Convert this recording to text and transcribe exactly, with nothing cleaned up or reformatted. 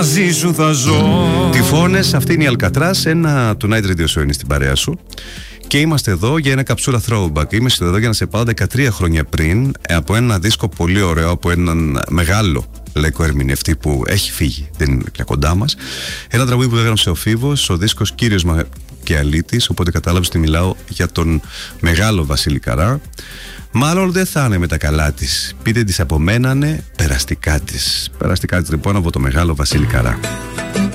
Μαζί σου θα ζω. Τυφώνες, αυτή είναι η Αλκατράς. Ένα Tonight Radio Show είναι στην παρέα σου. Και είμαστε εδώ για ένα καψούρα throwback. Είμαστε εδώ για να σε πάω δεκατρία χρόνια πριν από ένα δίσκο πολύ ωραίο, από έναν μεγάλο λαϊκό ερμηνευτή που έχει φύγει, δεν είναι πια κοντά μας. Ένα τραγούδι που έγραψε ο Φίβος, ο δίσκος Κύριος Μακεαλίτης. Οπότε κατάλαβες ότι μιλάω για τον μεγάλο Βασίλη Καρά. Μάλλον δεν θα είναι με τα καλά της. Πείτε της απομένανε περαστικά της. Περαστικά της λοιπόν από το μεγάλο Βασίλη Καρά.